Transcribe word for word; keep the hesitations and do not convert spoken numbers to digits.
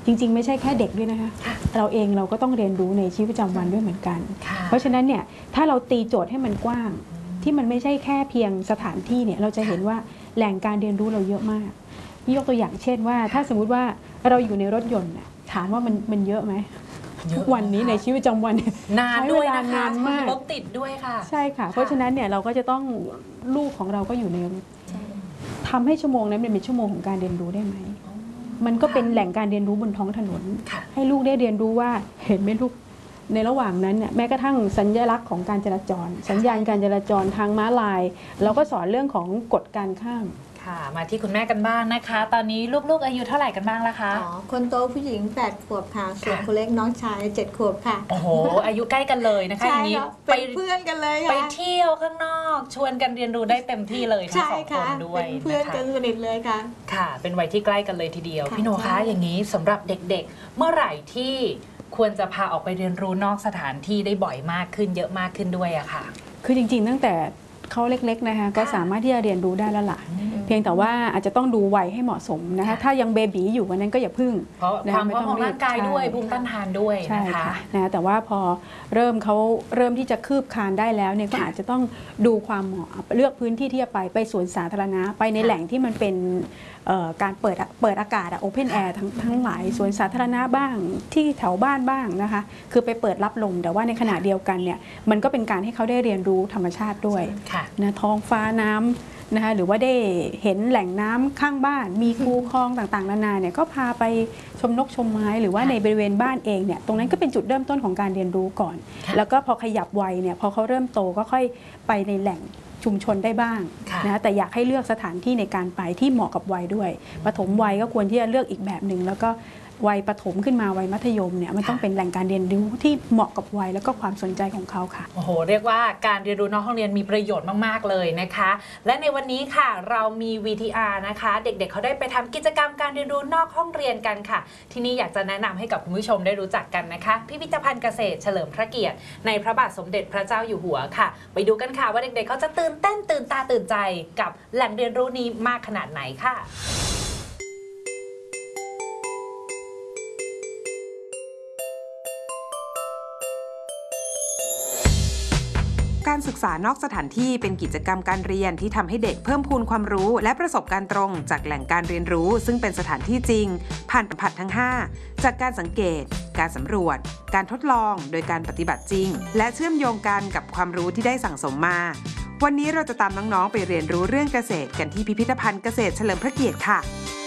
จริงๆไม่ใช่แค่เด็กด้วยนะคะเราเองเราก็ต้องเรียนรู้ในชีวิตประจำวันด้วยเหมือนกันเพราะฉะนั้นเนี่ยถ้าเราตีโจทย์ให้มันกว้างที่มันไม่ใช่แค่เพียงสถานที่เนี่ยเราจะเห็นว่าแหล่งการเรียนรู้เราเยอะมากยกตัวอย่างเช่นว่าถ้าสมมุติว่าเราอยู่ในรถยนต์ถามว่ามันมันเยอะไหมทุกวันนี้ในชีวิตประจำวันนานด้วยนะคะนานมากรถติดด้วยค่ะใช่ค่ะเพราะฉะนั้นเนี่ยเราก็จะต้องลูกของเราก็อยู่ในรถทำให้ชั่วโมงนั้นเป็นชั่วโมงของการเรียนรู้ได้ไหมมันก็เป็นแหล่งการเรียนรู้บนท้องถนนให้ลูกได้เรียนรู้ว่าเห็นไหมลูกในระหว่างนั้นเนี่ยแม้กระทั่งสัญลักษณ์ของการจราจรสัญญาณการจราจรทางม้าลายเราก็สอนเรื่องของกฎการข้ามค่ะมาที่คุณแม่กันบ้างนะคะตอนนี้ลูกๆอายุเท่าไหร่กันบ้างล่ะคะอ๋อคนโตผู้หญิงแปดขวบค่ะส่วนคนเล็กน้องชายเจ็ดขวบค่ะโอ้โหอายุใกล้กันเลยนะคะอย่างนี้ไปเพื่อนกันเลยไปเที่ยวข้างนอกชวนกันเรียนรู้ได้เต็มที่เลยทั้งสองคนด้วยเป็นเพื่อนกันสนิทเลยค่ะค่ะเป็นวัยที่ใกล้กันเลยทีเดียวพี่โนคะอย่างนี้สำหรับเด็กๆเมื่อไหร่ที่ควรจะพาออกไปเรียนรู้นอกสถานที่ได้บ่อยมากขึ้นเยอะมากขึ้นด้วยอะค่ะคือจริงๆตั้งแต่เขาเล็กๆนะคะก็สามารถที่จะเรียนรู้ได้แล้วล่ะเพียงแต่ว่าอาจจะต้องดูวัยให้เหมาะสมนะคะถ้ายังเบบีอยู่วันนั้นก็อย่าพึ่งเพราะความพร้อมของร่างกายด้วยภูมิต้านทานด้วยนะคะนะแต่ว่าพอเริ่มเขาเริ่มที่จะคืบคลานได้แล้วเนี่ยก็อาจจะต้องดูความเหมาะเลือกพื้นที่ที่จะไปไปสวนสาธารณะไปในแหล่งที่มันเป็นการเปิดเปิดอากาศโอเพนแอร์ทั้งทั้งหลายสวนสาธารณะบ้างที่แถวบ้านบ้างนะคะคือไปเปิดรับลมแต่ว่าในขณะเดียวกันเนี่ยมันก็เป็นการให้เขาได้เรียนรู้ธรรมชาติด้วยนะท้องฟ้าน้ำนะคะหรือว่าได้เห็นแหล่งน้ำข้างบ้านมีคูคลองต่างๆนานาเนี่ยก็พาไปชมนกชมไม้หรือว่าในบริเวณบ้านเองเนี่ยตรงนั้นก็เป็นจุดเริ่มต้นของการเรียนรู้ก่อนแล้วก็พอขยับวัยเนี่ยพอเขาเริ่มโตก็ค่อยไปในแหล่งชุมชนได้บ้างนะแต่อยากให้เลือกสถานที่ในการไปที่เหมาะกับวัยด้วยปฐมวัยก็ควรที่จะเลือกอีกแบบหนึ่งแล้วก็วัยประถมขึ้นมาวัยมัธยมเนี่ยมันต้องเป็นแหล่งการเรียนรู้ที่เหมาะกับวัยแล้วก็ความสนใจของเขาค่ะโอ้โหเรียกว่าการเรียนรู้นอกห้องเรียนมีประโยชน์มากๆเลยนะคะและในวันนี้ค่ะเรามี วี ที อาร์ นะคะเด็กๆเขาได้ไปทำกิจกรรมการเรียนรู้นอกห้องเรียนกันค่ะที่นี่อยากจะแนะนำให้กับคุณผู้ชมได้รู้จักกันนะคะพิพิธภัณฑ์เกษตรเฉลิมพระเกียรติในพระบาทสมเด็จพระเจ้าอยู่หัวค่ะไปดูกันค่ะว่าเด็กๆเขาจะตื่นเต้นตื่นตาตื่นใจกับแหล่งเรียนรู้นี้มากขนาดไหนค่ะการศึกษานอกสถานที่เป็นกิจกรรมการเรียนที่ทำให้เด็กเพิ่มพูนความรู้และประสบการณ์ตรงจากแหล่งการเรียนรู้ซึ่งเป็นสถานที่จริงผ่านสัมผัสทั้งห้าจากการสังเกตการสำรวจการทดลองโดยการปฏิบัติจริงและเชื่อมโยงกันกับความรู้ที่ได้สั่งสมมาวันนี้เราจะตามน้องๆไปเรียนรู้เรื่องเกษตรกันที่พิพิธภัณฑ์เกษตรเฉลิมพระเกียรติค่ะ